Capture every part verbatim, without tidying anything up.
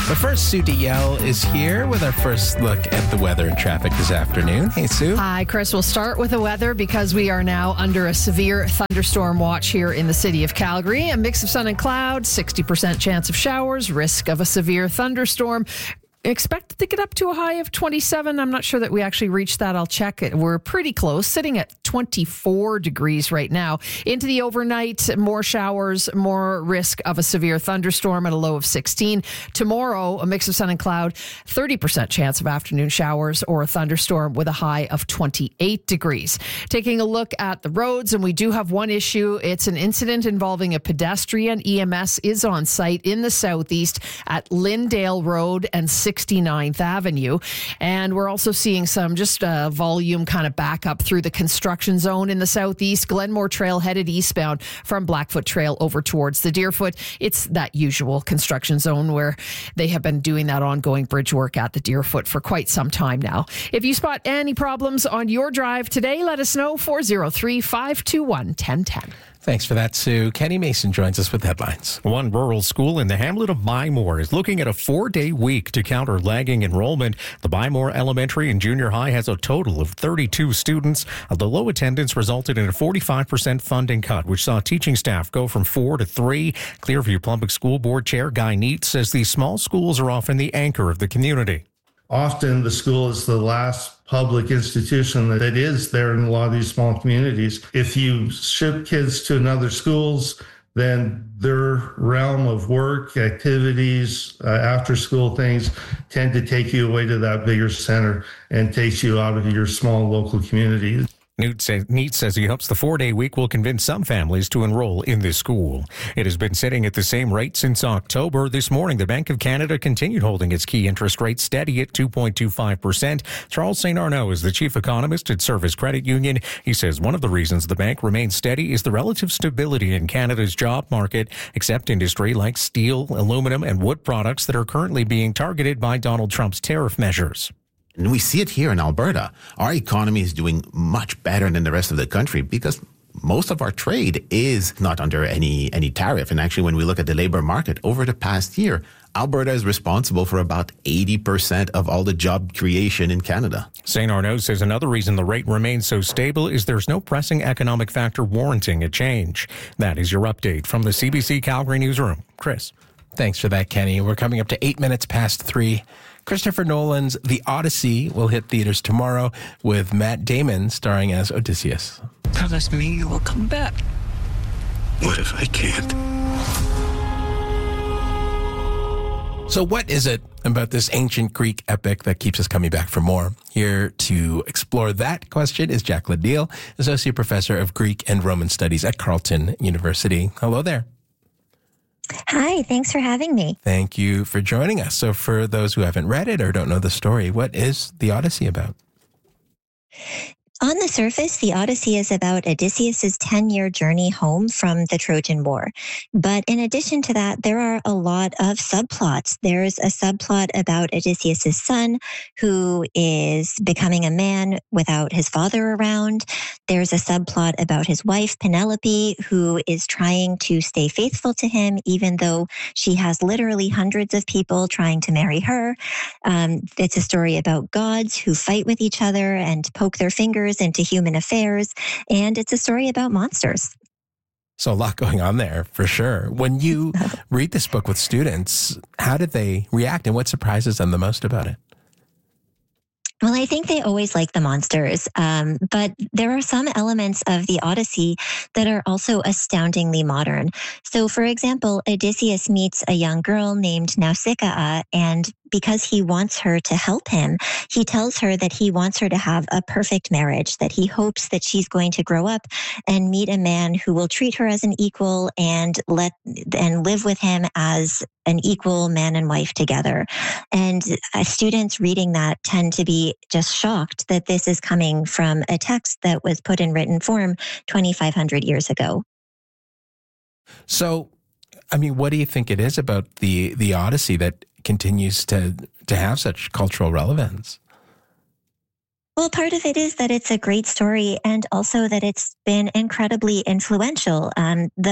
But first, Sue DeYell is here with our first look at the weather and traffic this afternoon. Hey, Sue. Hi, Chris. We'll start with the weather because we are now under a severe thunderstorm watch here in the city of Calgary. A mix of sun and clouds, sixty percent chance of showers, risk of a severe thunderstorm. Expected to get up to a high of twenty-seven. I'm not sure that we actually reached that. I'll check it. We're pretty close, sitting at twenty-four degrees right now. Into the overnight, more showers, more risk of a severe thunderstorm at a low of sixteen. Tomorrow, a mix of sun and cloud, thirty percent chance of afternoon showers or a thunderstorm with a high of twenty-eight degrees. Taking a look at the roads, and we do have one issue. It's an incident involving a pedestrian. E M S is on site in the southeast at Lyndale Road and sixty-ninth Avenue. And we're also seeing some just uh, volume kind of back up through the construction zone in the southeast. Glenmore Trail headed eastbound from Blackfoot Trail over towards the Deerfoot. It's that usual construction zone where they have been doing that ongoing bridge work at the Deerfoot for quite some time now. If you spot any problems on your drive today, let us know. four oh three, five two one, one oh one oh. Thanks for that, Sue. Kenny Mason joins us with headlines. One rural school in the hamlet of Bymore is looking at a four-day week to counter lagging enrollment. The Bymore Elementary and Junior High has a total of thirty-two students. The low attendance resulted in a forty-five percent funding cut, which saw teaching staff go from four to three. Clearview Public School Board Chair Guy Neat says these small schools are often the anchor of the community. Often the school is the last public institution that it is there in a lot of these small communities. If you ship kids to another schools, then their realm of work, activities, uh, after school things tend to take you away to that bigger center and takes you out of your small local community. Neat says he hopes the four-day week will convince some families to enroll in this school. It has been sitting at the same rate since October. This morning, the Bank of Canada continued holding its key interest rate steady at two point two five percent. Charles Saint Arnaud is the chief economist at Service Credit Union. He says one of the reasons the bank remains steady is the relative stability in Canada's job market, except industry like steel, aluminum, and wood products that are currently being targeted by Donald Trump's tariff measures. And we see it here in Alberta. Our economy is doing much better than the rest of the country because most of our trade is not under any any tariff. And actually, when we look at the labor market over the past year, Alberta is responsible for about eighty percent of all the job creation in Canada. Saint Arnaud says another reason the rate remains so stable is there's no pressing economic factor warranting a change. That is your update from the C B C Calgary Newsroom. Chris. Thanks for that, Kenny. We're coming up to eight minutes past three. Christopher Nolan's The Odyssey will hit theaters tomorrow with Matt Damon starring as Odysseus. Promise me you will come back. What if I can't? So what is it about this ancient Greek epic that keeps us coming back for more? Here to explore that question is Jacqueline Neal, Associate Professor of Greek and Roman Studies at Carleton University. Hello there. Hi, thanks for having me. Thank you for joining us. So for those who haven't read it or don't know the story, what is The Odyssey about? On the surface, the Odyssey is about Odysseus's ten-year journey home from the Trojan War. But in addition to that, there are a lot of subplots. There's a subplot about Odysseus's son, who is becoming a man without his father around. There's a subplot about his wife, Penelope, who is trying to stay faithful to him, even though she has literally hundreds of people trying to marry her. Um, it's a story about gods who fight with each other and poke their fingers into human affairs, and it's a story about monsters. So a lot going on there, for sure. When you read this book with students, how did they react, and what surprises them the most about it? Well, I think they always like the monsters, um, but there are some elements of the Odyssey that are also astoundingly modern. So, for example, Odysseus meets a young girl named Nausicaa, and because he wants her to help him, he tells her that he wants her to have a perfect marriage, that he hopes that she's going to grow up and meet a man who will treat her as an equal and let and live with him as an equal man and wife together. And uh, students reading that tend to be just shocked that this is coming from a text that was put in written form twenty-five hundred years ago. So, I mean, what do you think it is about the the Odyssey that continues to to have such cultural relevance? Well, part of it is that it's a great story, and also that it's been incredibly influential. Um, the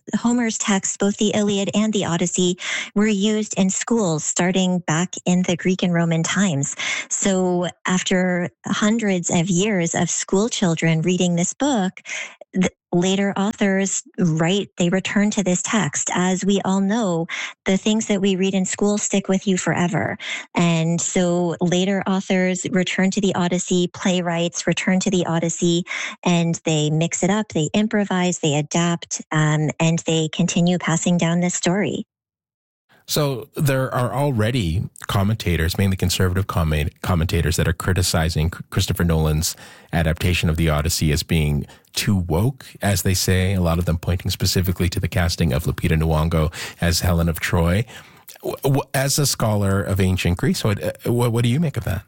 Homer's texts, both the Iliad and the Odyssey, were used in schools starting back in the Greek and Roman times. So after hundreds of years of school children reading this book, the later authors write, they return to this text. As we all know, the things that we read in school stick with you forever. And so later authors return to the Odyssey, playwrights return to the Odyssey, and they mix it up, they improvise, they adapt, um, and they continue passing down this story. So there are already commentators, mainly conservative comment- commentators, that are criticizing Christopher Nolan's adaptation of the Odyssey as being too woke, as they say, a lot of them pointing specifically to the casting of Lupita Nyong'o as Helen of Troy. As a scholar of ancient Greece, what, what do you make of that?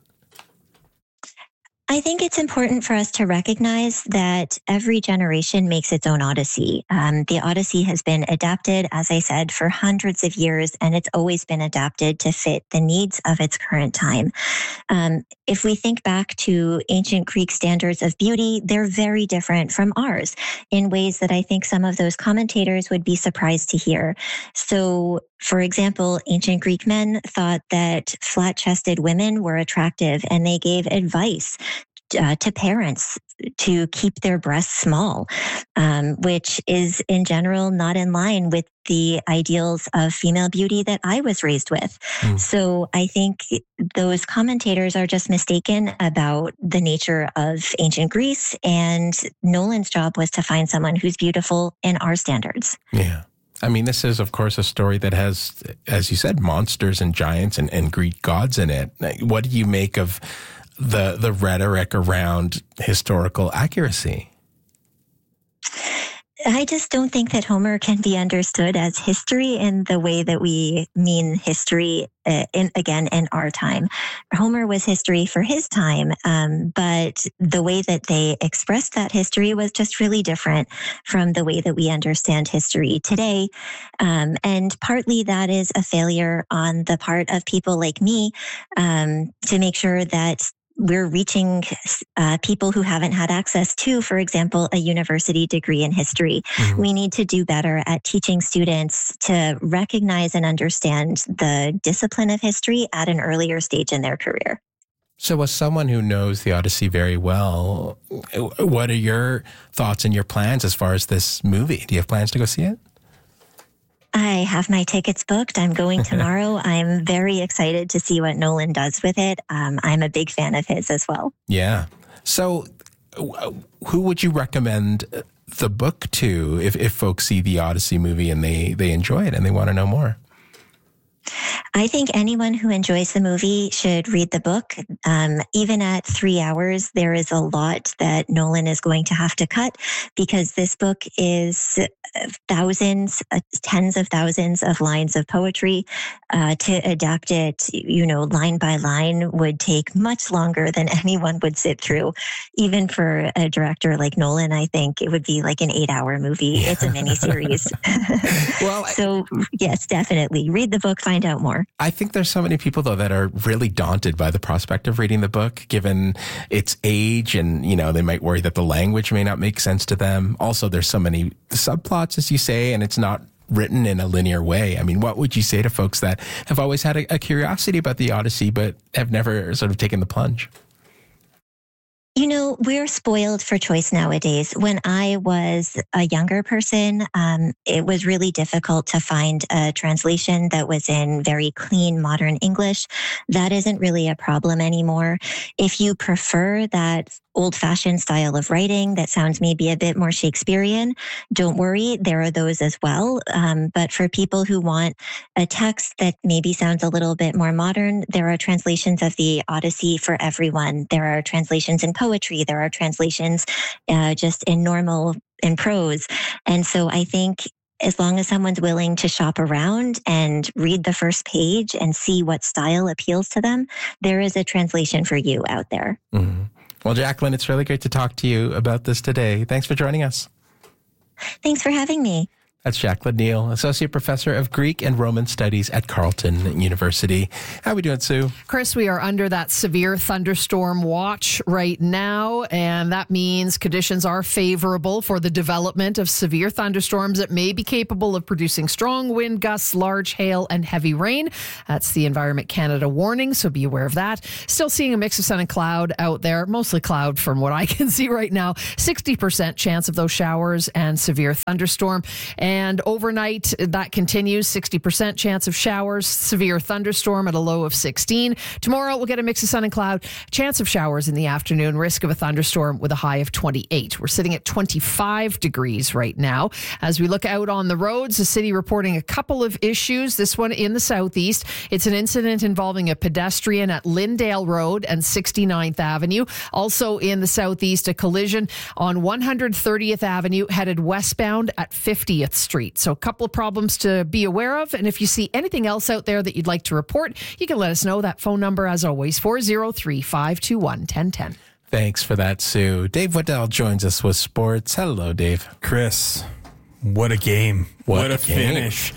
I think it's important for us to recognize that every generation makes its own Odyssey. Um, the Odyssey has been adapted, as I said, for hundreds of years, and it's always been adapted to fit the needs of its current time. Um, if we think back to ancient Greek standards of beauty, they're very different from ours in ways that I think some of those commentators would be surprised to hear. So, for example, ancient Greek men thought that flat-chested women were attractive, and they gave advice uh, to parents to keep their breasts small, um, which is in general not in line with the ideals of female beauty that I was raised with. Mm. So I think those commentators are just mistaken about the nature of ancient Greece, and Nolan's job was to find someone who's beautiful in our standards. Yeah. I mean, this is, of course, a story that has, as you said, monsters and giants and, and Greek gods in it. What do you make of the the rhetoric around historical accuracy? I just don't think that Homer can be understood as history in the way that we mean history, uh, in again, in our time. Homer was history for his time, um, but the way that they expressed that history was just really different from the way that we understand history today. Um, and partly that is a failure on the part of people like me um, to make sure that we're reaching uh, people who haven't had access to, for example, a university degree in history. Mm-hmm. We need to do better at teaching students to recognize and understand the discipline of history at an earlier stage in their career. So as someone who knows the Odyssey very well, what are your thoughts and your plans as far as this movie? Do you have plans to go see it? I have my tickets booked. I'm going tomorrow. I'm very excited to see what Nolan does with it. Um, I'm a big fan of his as well. Yeah. So who would you recommend the book to if, if folks see the Odyssey movie and they, they enjoy it and they want to know more? I think anyone who enjoys the movie should read the book. Um, even at three hours, there is a lot that Nolan is going to have to cut because this book is thousands, uh, tens of thousands of lines of poetry. Uh, to adapt it, you know, line by line would take much longer than anyone would sit through. Even for a director like Nolan, I think it would be like an eight-hour movie. Yeah. It's a miniseries. Well, so yes, definitely read the book, find out more. I think there's so many people, though, that are really daunted by the prospect of reading the book, given its age, and, you know, they might worry that the language may not make sense to them. Also, there's so many subplots, as you say, and it's not written in a linear way. I mean, what would you say to folks that have always had a, a curiosity about the Odyssey, but have never sort of taken the plunge? You know, we're spoiled for choice nowadays. When I was a younger person, um, it was really difficult to find a translation that was in very clean, modern English. That isn't really a problem anymore. If you prefer that old-fashioned style of writing that sounds maybe a bit more Shakespearean, don't worry, there are those as well. Um, but for people who want a text that maybe sounds a little bit more modern, there are translations of the Odyssey for everyone. There are translations in poetry. There are translations uh, just in normal, in prose. And so I think as long as someone's willing to shop around and read the first page and see what style appeals to them, there is a translation for you out there. Mm-hmm. Well, Jacqueline, it's really great to talk to you about this today. Thanks for joining us. Thanks for having me. That's Jacqueline Neal, Associate Professor of Greek and Roman Studies at Carleton University. How are we doing, Sue? Chris, we are under that severe thunderstorm watch right now, and that means conditions are favorable for the development of severe thunderstorms that may be capable of producing strong wind gusts, large hail, and heavy rain. That's the Environment Canada warning, so be aware of that. Still seeing a mix of sun and cloud out there, mostly cloud from what I can see right now. sixty percent chance of those showers and severe thunderstorm. And overnight, that continues. sixty percent chance of showers, severe thunderstorm at a low of sixteen. Tomorrow, we'll get a mix of sun and cloud. Chance of showers in the afternoon. Risk of a thunderstorm with a high of twenty-eight. We're sitting at twenty-five degrees right now. As we look out on the roads, the city reporting a couple of issues. This one in the southeast. It's an incident involving a pedestrian at Lyndale Road and sixty-ninth Avenue. Also in the southeast, a collision on one hundred thirtieth Avenue headed westbound at fiftieth Street. So a couple of problems to be aware of. And if you see anything else out there that you'd like to report, you can let us know. That phone number, as always, four oh three, five two one, one oh one oh. Thanks for that, Sue. Dave Waddell joins us with sports. Hello, Dave. Chris, what a game. What, what a, a finish.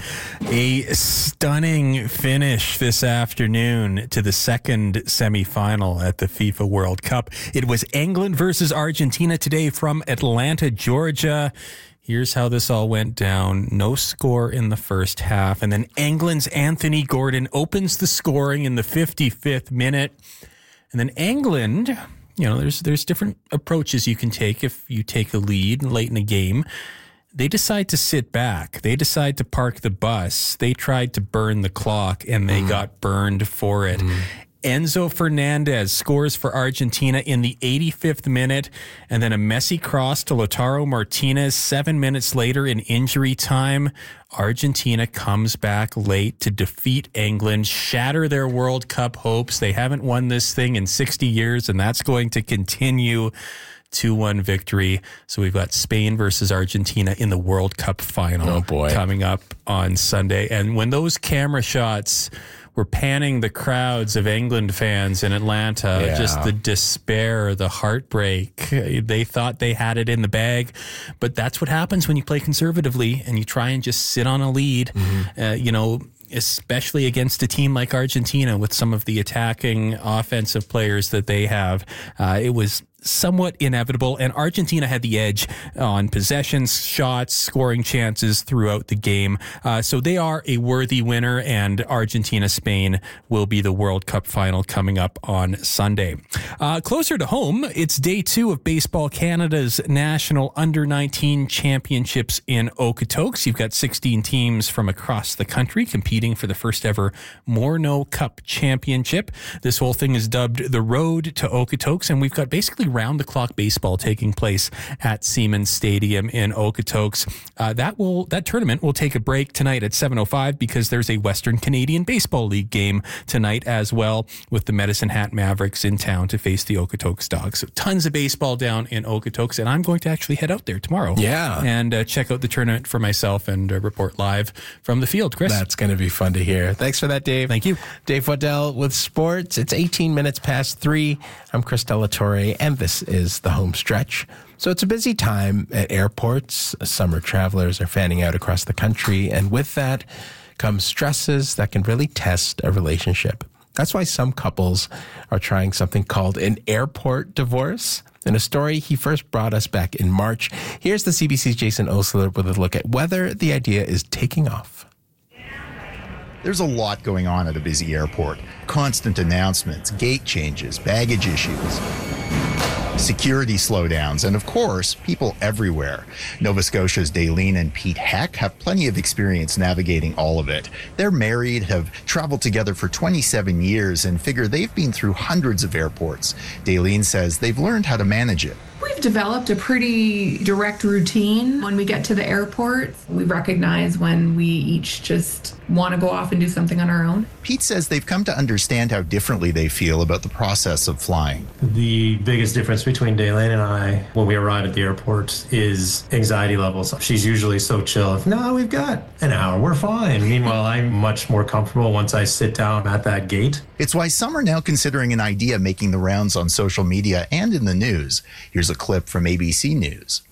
A stunning finish this afternoon to the second semifinal at the FIFA World Cup. It was England versus Argentina today from Atlanta, Georgia. Here's how this all went down. No score in the first half. And then England's Anthony Gordon opens the scoring in the fifty-fifth minute. And then England, you know, there's there's different approaches you can take if you take a lead late in a game. They decide to sit back. They decide to park the bus. They tried to burn the clock, and they mm. got burned for it. Mm. Enzo Fernandez scores for Argentina in the eighty-fifth minute, and then a messy cross to Lautaro Martinez seven minutes later in injury time. Argentina comes back late to defeat England, shatter their World Cup hopes. They haven't won this thing in sixty years, and that's going to continue. two one victory. So we've got Spain versus Argentina in the World Cup final oh boy. coming up on Sunday. And when those camera shots were panning the crowds of England fans in Atlanta, yeah. just the despair, the heartbreak. They thought they had it in the bag, but that's what happens when you play conservatively and you try and just sit on a lead. Mm-hmm. Uh, you know, especially against a team like Argentina with some of the attacking offensive players that they have. Uh, it was somewhat inevitable, and Argentina had the edge on possessions, shots, scoring chances throughout the game. Uh, so they are a worthy winner, and Argentina-Spain will be the World Cup final coming up on Sunday. Uh, closer to home, it's day two of Baseball Canada's National under nineteen Championships in Okotoks. You've got sixteen teams from across the country competing for the first ever Morneau Cup Championship. This whole thing is dubbed the Road to Okotoks, and we've got basically round-the-clock baseball taking place at Siemens Stadium in Okotoks. Uh, that will that tournament will take a break tonight at seven oh five because there's a Western Canadian Baseball League game tonight as well, with the Medicine Hat Mavericks in town to face the Okotoks Dogs. So tons of baseball down in Okotoks, and I'm going to actually head out there tomorrow. Yeah. And uh, check out the tournament for myself and uh, report live from the field. Chris? That's going to be fun to hear. Thanks for that, Dave. Thank you. Dave Waddell with sports. It's eighteen minutes past three. I'm Chris Delatorre, and this is the home stretch. So it's a busy time at airports. Summer travelers are fanning out across the country, and with that comes stresses that can really test a relationship. That's why some couples are trying something called an airport divorce. In a story he first brought us back in March, here's the C B C's Jason Osler with a look at whether the idea is taking off. There's a lot going on at a busy airport. Constant announcements, gate changes, baggage issues, security slowdowns, and of course, people everywhere. Nova Scotia's Daylene and Pete Heck have plenty of experience navigating all of it. They're married, have traveled together for twenty-seven years, and figure they've been through hundreds of airports. Daylene says they've learned how to manage it. We've developed a pretty direct routine when we get to the airport. We recognize when we each just want to go off and do something on our own. Pete says they've come to understand how differently they feel about the process of flying. The biggest difference between Daylene and I when we arrive at the airport is anxiety levels. She's usually so chill. No, we've got an hour, we're fine. Meanwhile, I'm much more comfortable once I sit down at that gate. It's why some are now considering an idea making the rounds on social media and in the news. Here's a clip from A B C News.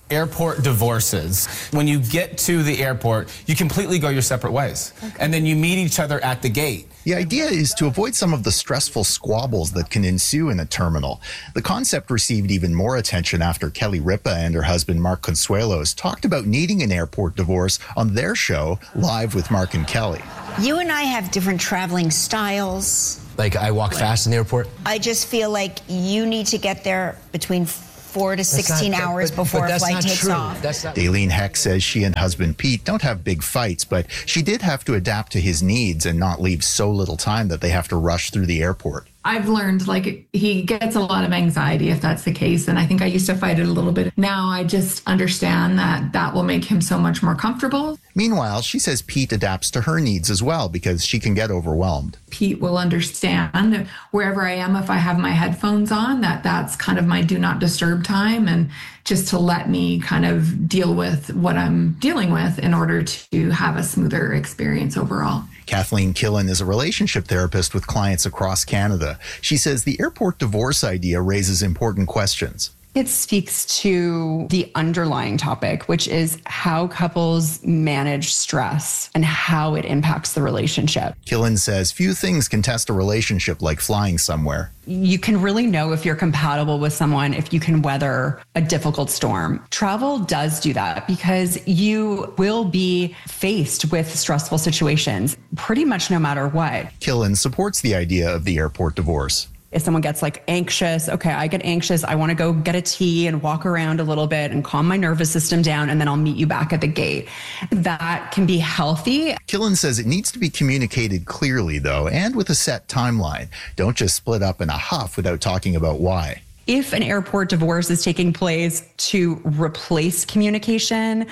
airport divorces. When you get to the airport, you completely go your separate ways. Okay. And then you meet each other at the gate. The idea is to avoid some of the stressful squabbles that can ensue in a terminal. The concept received even more attention after Kelly Ripa and her husband Mark Consuelos talked about needing an airport divorce on their show, Live with Mark and Kelly. You and I have different traveling styles. Like I walk fast in the airport? I just feel like you need to get there between four to sixteen not, hours but, before but a flight takes true. off. That's not Daleen Heck says she and husband Pete don't have big fights, but she did have to adapt to his needs and not leave so little time that they have to rush through the airport. I've learned like he gets a lot of anxiety if that's the case. And I think I used to fight it a little bit. Now I just understand that that will make him so much more comfortable. Meanwhile, she says Pete adapts to her needs as well because she can get overwhelmed. Pete will understand that wherever I am, if I have my headphones on, that that's kind of my do not disturb time, and just to let me kind of deal with what I'm dealing with in order to have a smoother experience overall. Kathleen Killen is a relationship therapist with clients across Canada. She says the airport divorce idea raises important questions. It speaks to the underlying topic, which is how couples manage stress and how it impacts the relationship. Killen says few things can test a relationship like flying somewhere. You can really know if you're compatible with someone if you can weather a difficult storm. Travel does do that because you will be faced with stressful situations pretty much no matter what. Killen supports the idea of the airport divorce. If someone gets like anxious, okay, I get anxious. I want to go get a tea and walk around a little bit and calm my nervous system down, and then I'll meet you back at the gate. That can be healthy. Killen says it needs to be communicated clearly, though, and with a set timeline. Don't just split up in a huff without talking about why. If an airport divorce is taking place to replace communication,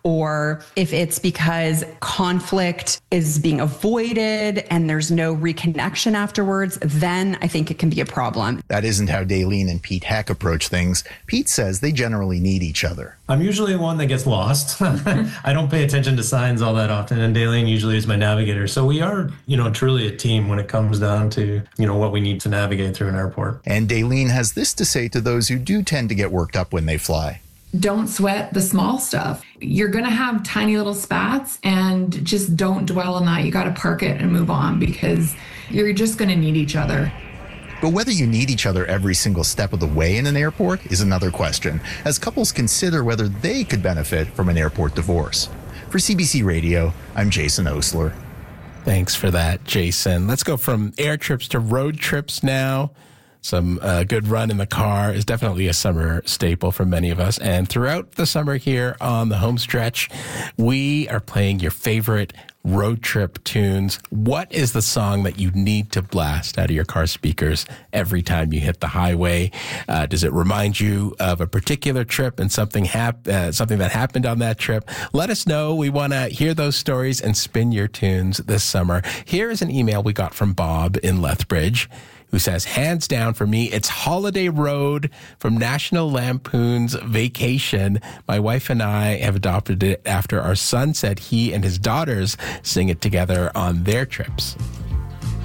or if it's because conflict is being avoided and there's no reconnection afterwards, then I think it can be a problem. That isn't how Daleen and Pete Heck approach things. Pete says they generally need each other. I'm usually the one that gets lost. I don't pay attention to signs all that often, and Daleen usually is my navigator. So we are, you know, truly a team when it comes down to, you know, what we need to navigate through an airport. And Daleen has this to say to those who do tend to get worked up when they fly. Don't sweat the small stuff. You're going to have tiny little spats, and just don't dwell on that. You got to park it and move on because you're just going to need each other. But whether you need each other every single step of the way in an airport is another question, as couples consider whether they could benefit from an airport divorce. For C B C Radio, I'm Jason Osler. Thanks for that, Jason. Let's go from air trips to road trips now. Some uh, good run in the car is definitely a summer staple for many of us. And throughout the summer here on the home stretch, we are playing your favorite road trip tunes. What is the song that you need to blast out of your car speakers every time you hit the highway? Uh, does it remind you of a particular trip and something hap- uh, something that happened on that trip? Let us know. We want to hear those stories and spin your tunes this summer. Here is an email we got from Bob in Lethbridge, who says, hands down for me, it's Holiday Road from National Lampoon's Vacation. My wife and I have adopted it after our son said he and his daughters sing it together on their trips.